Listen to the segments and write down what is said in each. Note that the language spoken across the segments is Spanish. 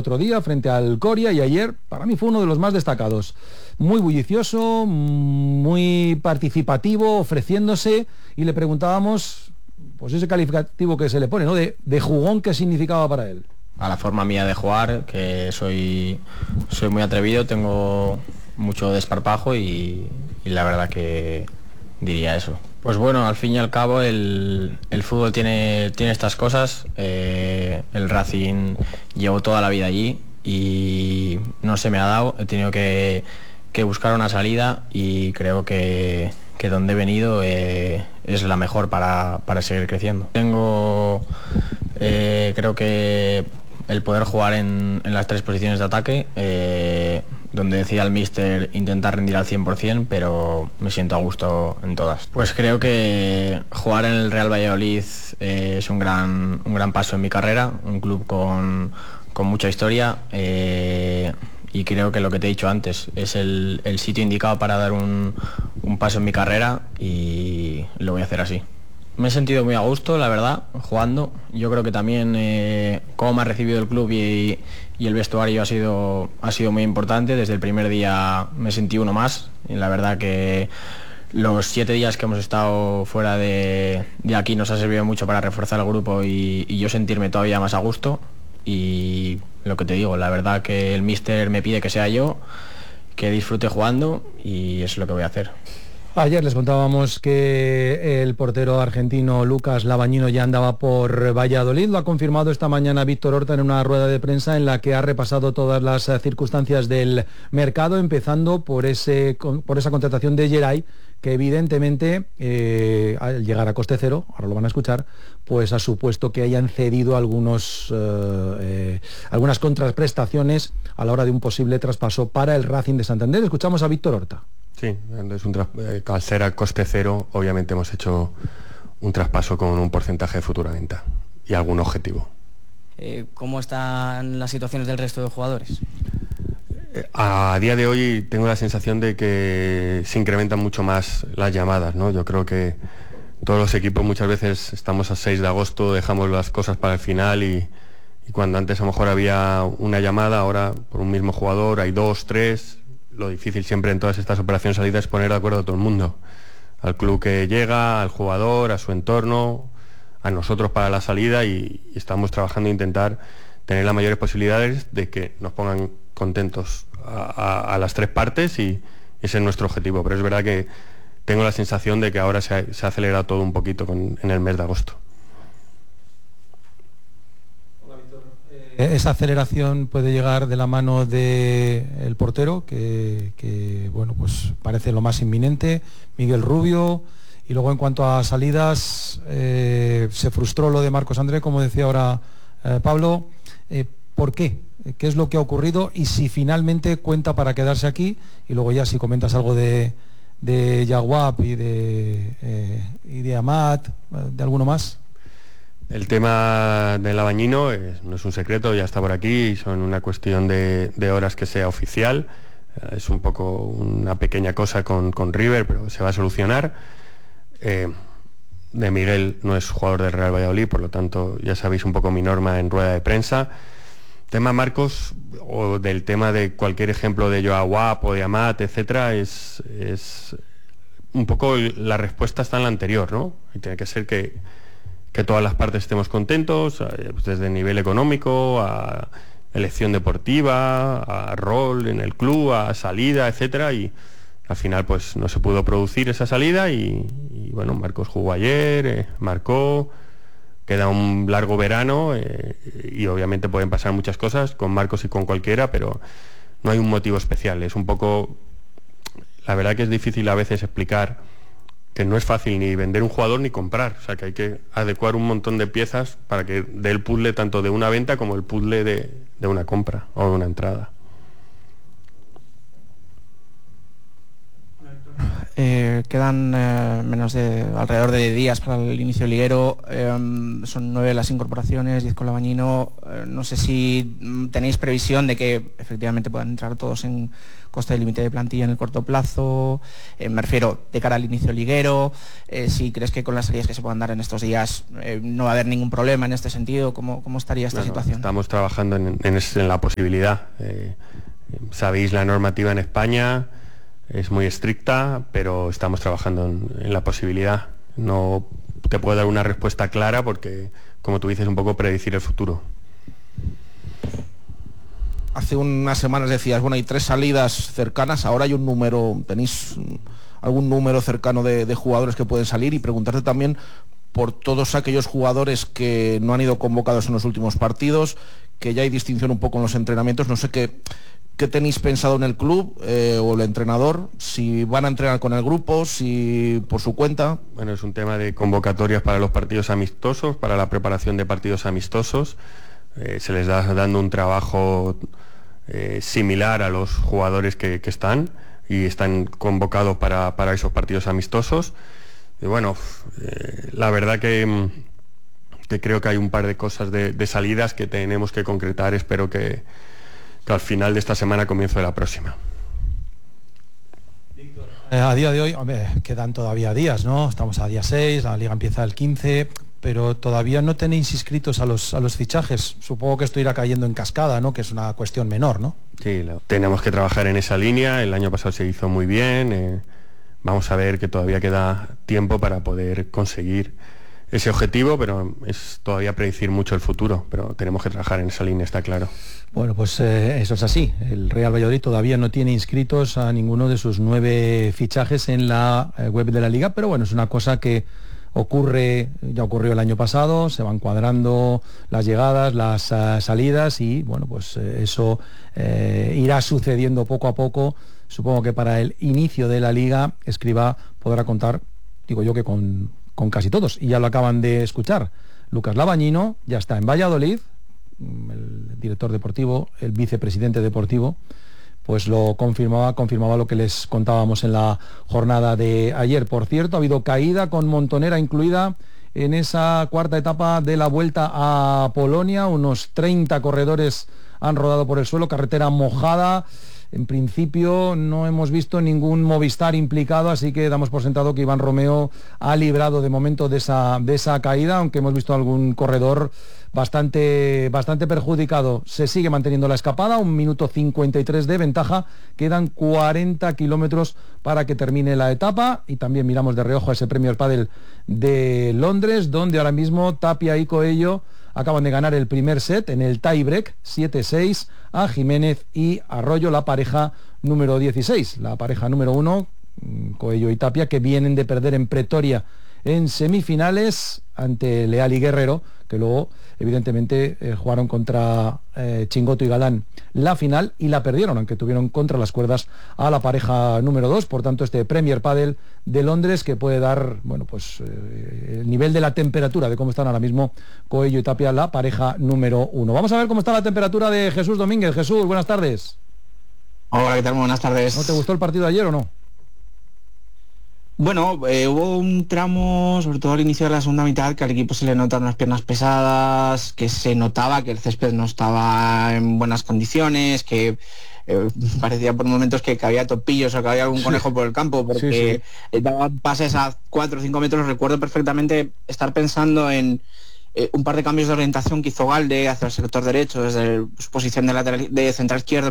otro día frente al Coria, y ayer para mí fue uno de los más destacados. Muy bullicioso, muy participativo, ofreciéndose, y le preguntábamos, pues ese calificativo que se le pone, ¿no? De jugón, ¿qué significaba para él? A la forma mía de jugar, que soy muy atrevido, tengo mucho desparpajo y la verdad que diría eso. Pues bueno, al fin y al cabo el fútbol tiene estas cosas. El Racing llevo toda la vida allí y no se me ha dado. He tenido que buscar una salida y creo que donde he venido es la mejor para seguir creciendo. Tengo creo que el poder jugar en las tres posiciones de ataque, donde decía el míster intentar rendir al 100%, pero me siento a gusto en todas. Pues creo que jugar en el Real Valladolid es un gran paso en mi carrera, un club con mucha historia, y creo que lo que te he dicho antes es el sitio indicado para dar un paso en mi carrera y lo voy a hacer así. Me he sentido muy a gusto, la verdad, jugando. Yo creo que también cómo me ha recibido el club y el vestuario ha sido muy importante. Desde el primer día me sentí uno más. Y la verdad que los 7 días que hemos estado fuera de aquí nos ha servido mucho para reforzar el grupo y yo sentirme todavía más a gusto. Y lo que te digo, la verdad que el míster me pide que sea yo, que disfrute jugando y es lo que voy a hacer. Ayer les contábamos que el portero argentino Lucas Labañino ya andaba por Valladolid. Lo ha confirmado esta mañana Víctor Horta en una rueda de prensa en la que ha repasado todas las circunstancias del mercado, empezando por esa contratación de Geray, que evidentemente al llegar a coste cero, ahora lo van a escuchar, pues ha supuesto que hayan cedido algunas contraprestaciones a la hora de un posible traspaso para el Racing de Santander. Escuchamos a Víctor Horta. Sí, al ser a coste cero, obviamente hemos hecho un traspaso con un porcentaje de futura venta y algún objetivo. ¿Cómo están las situaciones del resto de jugadores? A día de hoy tengo la sensación de que se incrementan mucho más las llamadas, ¿no? Yo creo que todos los equipos muchas veces estamos a 6 de agosto, dejamos las cosas para el final y cuando antes a lo mejor había una llamada, ahora por un mismo jugador hay 2, 3... Lo difícil siempre en todas estas operaciones salidas es poner de acuerdo a todo el mundo, al club que llega, al jugador, a su entorno, a nosotros para la salida, y estamos trabajando en intentar tener las mayores posibilidades de que nos pongan contentos a las 3 partes, y ese es nuestro objetivo. Pero es verdad que tengo la sensación de que ahora se ha acelerado todo un poquito en el mes de agosto. Esa aceleración puede llegar de la mano del portero, que bueno, pues parece lo más inminente, Miguel Rubio, y luego en cuanto a salidas, se frustró lo de Marcos André, como decía ahora Pablo. ¿Por qué? ¿Qué es lo que ha ocurrido? Y si finalmente cuenta para quedarse aquí, y luego ya si comentas algo de Yaguap y de Amat, de alguno más. El tema del Labañino no es un secreto, ya está por aquí, son una cuestión de horas que sea oficial. Es un poco una pequeña cosa con River, pero se va a solucionar. De Miguel no es jugador del Real Valladolid, por lo tanto ya sabéis un poco mi norma en rueda de prensa. Tema Marcos, o del tema de cualquier ejemplo de Joao Guap o de Amat, etcétera, es un poco la respuesta está en la anterior, ¿no? Y tiene que ser que todas las partes estemos contentos, desde nivel económico, a elección deportiva, a rol en el club, a salida, etcétera, y al final pues no se pudo producir esa salida y bueno, Marcos jugó ayer, marcó, queda un largo verano, y obviamente pueden pasar muchas cosas con Marcos y con cualquiera, pero no hay un motivo especial. Es un poco, la verdad que es difícil a veces explicar que no es fácil ni vender un jugador ni comprar, o sea que hay que adecuar un montón de piezas para que dé el puzzle tanto de una venta como el puzzle de una compra o de una entrada. Quedan alrededor de 10 días para el inicio del liguero. Son 9 las incorporaciones, 10 con Labañino. No sé si tenéis previsión de que efectivamente puedan entrar todos en coste de límite de plantilla en el corto plazo. Me refiero de cara al inicio del liguero. Si crees que con las salidas que se puedan dar en estos días no va a haber ningún problema en este sentido. ¿Cómo estaría esta situación? Estamos trabajando en la posibilidad. Sabéis, la normativa en España es muy estricta, pero estamos trabajando en la posibilidad. No te puedo dar una respuesta clara porque, como tú dices, un poco predecir el futuro. Hace unas semanas decías, bueno, hay 3 salidas cercanas, ahora hay un número, ¿tenéis algún número cercano de jugadores que pueden salir? Y preguntarte también por todos aquellos jugadores que no han ido convocados en los últimos partidos, que ya hay distinción un poco en los entrenamientos. No sé ¿qué tenéis pensado en el club o el entrenador? Si van a entrenar con el grupo, si por su cuenta. Bueno, es un tema de convocatorias para los partidos amistosos, para la preparación de partidos amistosos. Se les da dando un trabajo similar a los jugadores que están y están convocados para esos partidos amistosos. Y bueno, la verdad que creo que hay un par de cosas de salidas que tenemos que concretar. Espero que al final de esta semana, comienzo de la próxima. A día de hoy, hombre, quedan todavía días, ¿no? Estamos a día 6, la liga empieza el 15, pero todavía no tenéis inscritos a los fichajes. Supongo que esto irá cayendo en cascada, ¿no? Que es una cuestión menor, ¿no? Sí, tenemos que trabajar en esa línea. El año pasado se hizo muy bien. Vamos a ver que todavía queda tiempo para poder conseguir ese objetivo, pero es todavía predecir mucho el futuro, pero tenemos que trabajar en esa línea, está claro. Bueno, pues eso es así. El Real Valladolid todavía no tiene inscritos a ninguno de sus 9 fichajes en la web de la Liga, pero bueno, es una cosa que ya ocurrió el año pasado, se van cuadrando las llegadas, las salidas y bueno, pues eso irá sucediendo poco a poco. Supongo que para el inicio de la Liga Escribá podrá contar, digo yo que con casi todos, y ya lo acaban de escuchar. Lucas Labañino ya está en Valladolid, el director deportivo, el vicepresidente deportivo, pues lo confirmaba lo que les contábamos en la jornada de ayer. Por cierto, ha habido caída con montonera incluida en esa cuarta etapa de la Vuelta a Polonia. Unos 30 corredores han rodado por el suelo, carretera mojada. En principio no hemos visto ningún Movistar implicado, así que damos por sentado que Iván Romeo ha librado de momento de esa caída, aunque hemos visto algún corredor bastante perjudicado. Se sigue manteniendo la escapada, 1 minuto 53 de ventaja, quedan 40 kilómetros para que termine la etapa, y también miramos de reojo a ese Premier Padel de Londres, donde ahora mismo Tapia y Coello acaban de ganar el primer set en el tie-break, 7-6 a Jiménez y Arroyo, la pareja número 16. La pareja número 1, Coello y Tapia, que vienen de perder en Pretoria en semifinales ante Leal y Guerrero, que luego evidentemente jugaron contra Chingoto y Galán la final y la perdieron, aunque tuvieron contra las cuerdas a la pareja número 2. Por tanto, este Premier Padel de Londres, que puede dar, bueno, pues el nivel de la temperatura de cómo están ahora mismo Coello y Tapia, la pareja número 1. Vamos a ver cómo está la temperatura de Jesús Domínguez. Jesús, buenas tardes. Hola, ¿qué tal? Buenas tardes. ¿No te gustó el partido de ayer o no? Bueno, hubo un tramo, sobre todo al inicio de la segunda mitad, que al equipo se le notaron las piernas pesadas, que se notaba que el césped no estaba en buenas condiciones, que parecía por momentos que había topillos o que había algún conejo por el campo, porque daban pases a 4 o 5 metros. Recuerdo perfectamente estar pensando en un par de cambios de orientación que hizo Galde hacia el sector derecho, desde su posición de central izquierdo,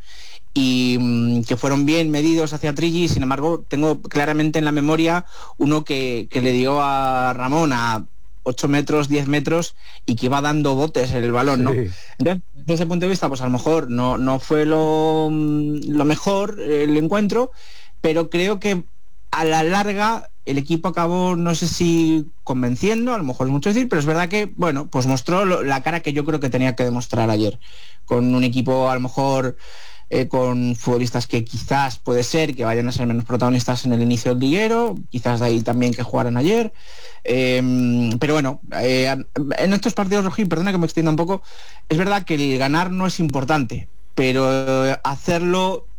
y que fueron bien medidos hacia Trilli. Sin embargo, tengo claramente en la memoria uno que le dio a Ramón a 8 metros, 10 metros, y que iba dando botes el balón, ¿no? Sí. Entonces, desde ese punto de vista, pues a lo mejor no fue lo mejor el encuentro, pero creo que a la larga el equipo acabó, no sé si convenciendo, a lo mejor es mucho decir, pero es verdad que, bueno, pues mostró la cara que yo creo que tenía que demostrar ayer, con un equipo a lo mejor con futbolistas que quizás puede ser que vayan a ser menos protagonistas en el inicio del liguero, quizás de ahí también que jugaran ayer, pero bueno, en estos partidos, Rojí, perdona que me extienda un poco, es verdad que el ganar no es importante, pero hacerlo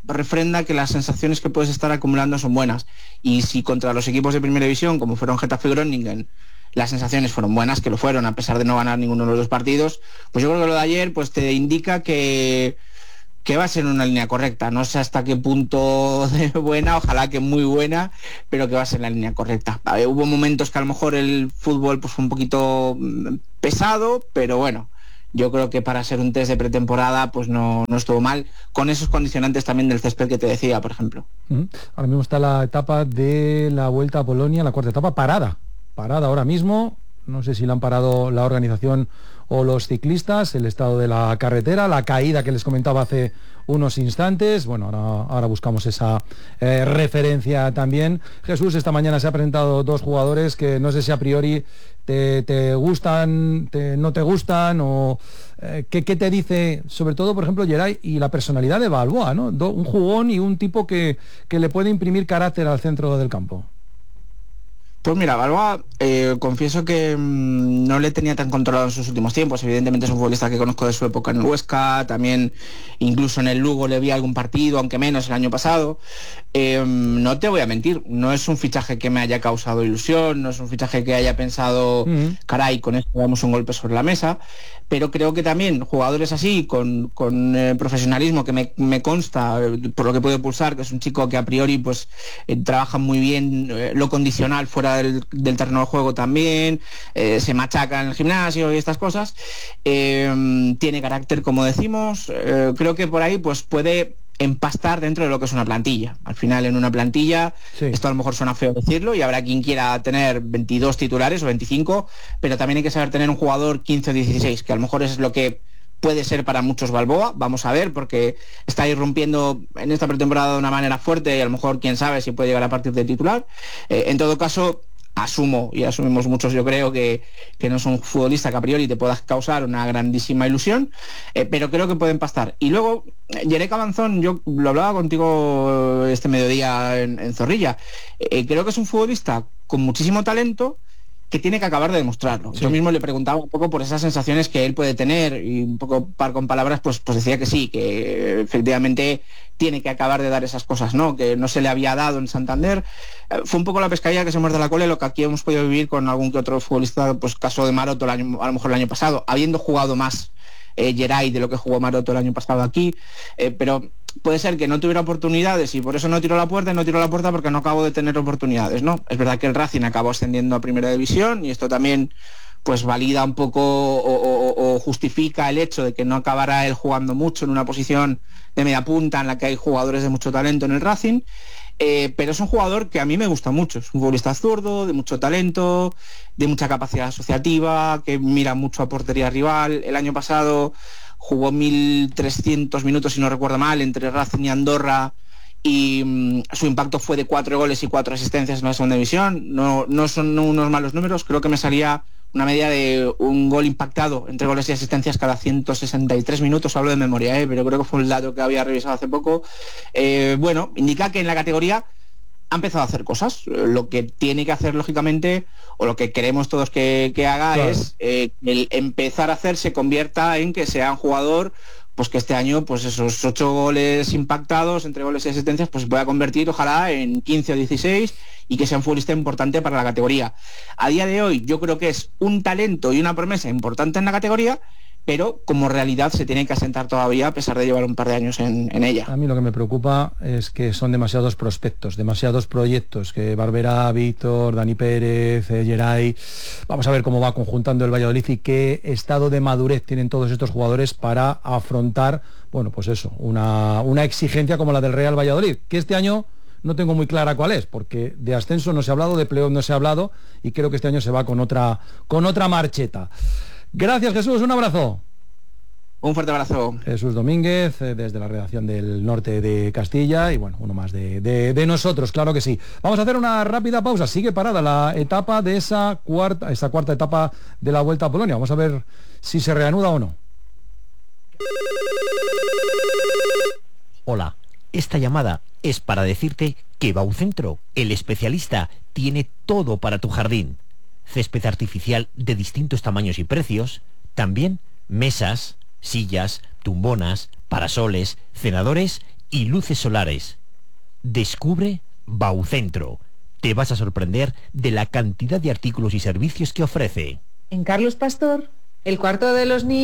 refrenda que las sensaciones que puedes estar acumulando son buenas. Y si contra los equipos de primera división, como fueron Getafe y Groningen, las sensaciones fueron buenas, que lo fueron, a pesar de no ganar ninguno de los dos partidos, pues yo creo que lo de ayer pues te indica que va a ser una línea correcta. No sé hasta qué punto de buena, ojalá que muy buena, pero que va a ser la línea correcta. Hubo momentos que a lo mejor el fútbol pues fue un poquito pesado, pero bueno, yo creo que para ser un test de pretemporada pues no estuvo mal, con esos condicionantes también del césped que te decía, por ejemplo. Ahora mismo está la etapa de la Vuelta a Polonia, la cuarta etapa, parada ahora mismo. No sé si la han parado la organización o los ciclistas, el estado de la carretera, la caída que les comentaba hace unos instantes. Bueno, ahora buscamos esa referencia también. Jesús, esta mañana se ha presentado dos jugadores que no sé si a priori te gustan, no te gustan, o ¿qué te dice, sobre todo, por ejemplo, Geray y la personalidad de Balboa, ¿no? Un jugón y un tipo que le puede imprimir carácter al centro del campo. Pues mira, Balboa, confieso que no le tenía tan controlado en sus últimos tiempos. Evidentemente es un futbolista que conozco de su época en el Huesca, también incluso en el Lugo le vi algún partido, aunque menos el año pasado. No te voy a mentir, no es un fichaje que me haya causado ilusión, no es un fichaje que haya pensado, caray, con esto damos un golpe sobre la mesa, pero creo que también jugadores así, con profesionalismo, que me consta, por lo que puedo pulsar, que es un chico que a priori pues trabaja muy bien lo condicional fuera del terreno de juego también, se machaca en el gimnasio y estas cosas, tiene carácter, como decimos, creo que por ahí pues puede empastar dentro de lo que es una plantilla. Al final, en una plantilla, sí, esto a lo mejor suena feo decirlo, y habrá quien quiera tener 22 titulares o 25, pero también hay que saber tener un jugador 15 o 16, que a lo mejor es lo que puede ser para muchos Balboa. Vamos a ver, porque está irrumpiendo en esta pretemporada de una manera fuerte y a lo mejor quién sabe si puede llegar a partir de titular. En todo caso, asumo, y asumimos muchos, yo creo, que no es un futbolista que a priori te pueda causar una grandísima ilusión, pero creo que puede empastar. Y luego, Yerek Avanzón, yo lo hablaba contigo este mediodía en Zorrilla, creo que es un futbolista con muchísimo talento, que tiene que acabar de demostrarlo. Sí. Yo mismo le preguntaba un poco por esas sensaciones que él puede tener, y un poco par con palabras pues decía que sí, que efectivamente tiene que acabar de dar esas cosas, ¿no? Que no se le había dado en Santander. Fue un poco la pescadilla que se muerde la cola, lo que aquí hemos podido vivir con algún que otro futbolista, pues caso de Maroto a lo mejor el año pasado, habiendo jugado más Geray de lo que jugó Maroto el año pasado aquí, pero puede ser que no tuviera oportunidades y por eso no tiró la puerta, y no tiró la puerta porque no acabó de tener oportunidades, ¿no? Es verdad que el Racing acabó ascendiendo a Primera División, y esto también pues valida un poco o justifica el hecho de que no acabara él jugando mucho en una posición de media punta en la que hay jugadores de mucho talento en el Racing, pero es un jugador que a mí me gusta mucho. Es un futbolista zurdo, de mucho talento, de mucha capacidad asociativa, que mira mucho a portería rival. El año pasado jugó 1.300 minutos, si no recuerdo mal, entre Racing y Andorra, y su impacto fue de 4 goles y 4 asistencias en la segunda división. No son unos malos números, creo que me salía una media de un gol impactado entre goles y asistencias cada 163 minutos, hablo de memoria, pero creo que fue un dato que había revisado hace poco. Bueno, indica que en la categoría ha empezado a hacer cosas. Lo que tiene que hacer, lógicamente, o lo que queremos todos que haga, claro, es el empezar a hacer se convierta en que sea un jugador pues que este año pues esos 8 goles impactados entre goles y asistencias pues se pueda convertir ojalá en 15 o 16 y que sea un futbolista importante para la categoría. A día de hoy yo creo que es un talento y una promesa importante en la categoría, pero como realidad se tiene que asentar todavía a pesar de llevar un par de años en ella. A mí lo que me preocupa es que son demasiados prospectos, demasiados proyectos, que Barberá, Víctor, Dani Pérez, Geray. Vamos a ver cómo va conjuntando el Valladolid y qué estado de madurez tienen todos estos jugadores para afrontar, bueno, pues eso, una exigencia como la del Real Valladolid, que este año no tengo muy clara cuál es, porque de ascenso no se ha hablado, de playoff no se ha hablado, y creo que este año se va con otra marcheta. Gracias, Jesús, un abrazo. Un fuerte abrazo. Jesús Domínguez, desde la redacción del norte de Castilla, y bueno, uno más de nosotros, claro que sí. Vamos a hacer una rápida pausa. Sigue parada la etapa de esa cuarta etapa de la Vuelta a Polonia. Vamos a ver si se reanuda o no. Hola, esta llamada es para decirte que Baucentro, el especialista, tiene todo para tu jardín. Césped artificial de distintos tamaños y precios, también mesas, sillas, tumbonas, parasoles, cenadores y luces solares. Descubre Baucentro. Te vas a sorprender de la cantidad de artículos y servicios que ofrece. En Carlos Pastor, el cuarto de los niños.